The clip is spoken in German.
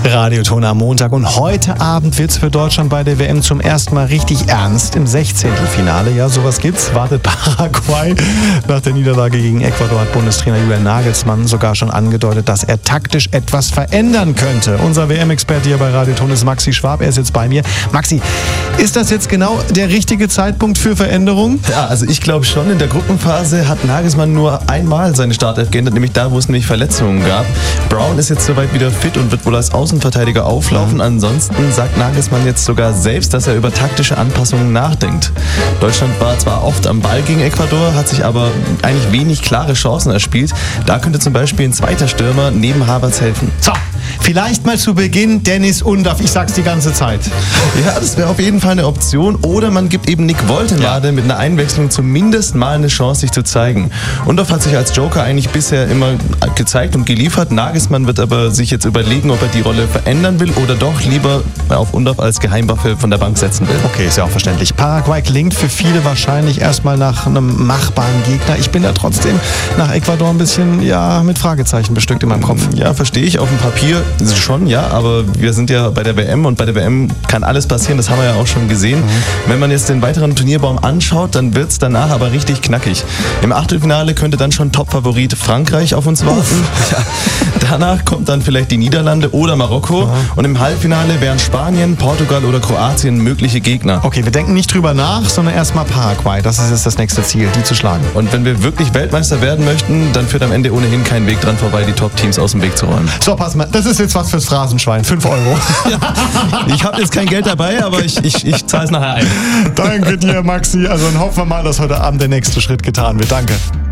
Radioton am Montag und heute Abend wird es für Deutschland bei der WM zum ersten Mal richtig ernst im 16. Finale. Ja, sowas gibt's. Wartet Paraguay. Nach der Niederlage gegen Ecuador hat Bundestrainer Julian Nagelsmann sogar schon angedeutet, dass er taktisch etwas verändern könnte. Unser WM-Experte hier bei Radioton ist Maxi Schwab. Er ist jetzt bei mir. Maxi, ist das jetzt genau der richtige Zeitpunkt für Veränderungen? Ja, also ich glaube schon. In der Gruppenphase hat Nagelsmann nur einmal seine Startelf geändert, nämlich da, wo es nämlich Verletzungen gab. Brown ist jetzt soweit wieder fit und wird wohl als Außenverteidiger auflaufen. Ansonsten sagt Nagelsmann jetzt sogar selbst, dass er über taktische Anpassungen nachdenkt. Deutschland war zwar oft am Ball gegen Ecuador, hat sich aber eigentlich wenig klare Chancen erspielt. Da könnte zum Beispiel ein zweiter Stürmer neben Havertz helfen. So, vielleicht mal zu Beginn Dennis Undaff. Ich sag's die ganze Zeit. Ja, das wäre auf jeden Fall eine Option. Oder man gibt eben Nick Woltemade mit einer Einwechslung zumindest mal eine Chance, sich zu zeigen. Undaff hat sich als Joker eigentlich bisher immer gezeigt und geliefert. Nagelsmann wird aber sich jetzt überlegen, ob er die Rolle verändern will oder doch lieber auf Undaff als Geheimwaffe von der Bank setzen will. Okay, ist ja auch verständlich. Paraguay klingt für viele wahrscheinlich erstmal nach einem machbaren Gegner. Ich bin da trotzdem nach Ecuador ein bisschen mit Fragezeichen bestückt in meinem Kopf. Ja, verstehe ich. Auf dem Papier schon, ja, aber wir sind ja bei der WM und bei der WM kann alles passieren, das haben wir ja auch schon gesehen. Wenn man jetzt den weiteren Turnierbaum anschaut, dann wird es danach aber richtig knackig. Im Achtelfinale könnte dann schon Topfavorit Frankreich auf uns warten. Ja, danach kommt dann vielleicht die Niederlande oder Marokko. Und im Halbfinale wären Spanien, Portugal oder Kroatien mögliche Gegner. Okay, wir denken nicht drüber nach, sondern erstmal Paraguay. Das ist jetzt das nächste Ziel, die zu schlagen. Und wenn wir wirklich Weltmeister werden möchten, dann führt am Ende ohnehin kein Weg dran vorbei, die Top-Teams aus dem Weg zu räumen. So, pass mal, das ist jetzt was fürs Phrasenschwein. 5 Euro. Ja, ich habe jetzt kein Geld dabei, aber ich zahle es nachher ein. Danke dir, Maxi. Also dann hoffen wir mal, dass heute Abend der nächste Schritt getan wird. Danke.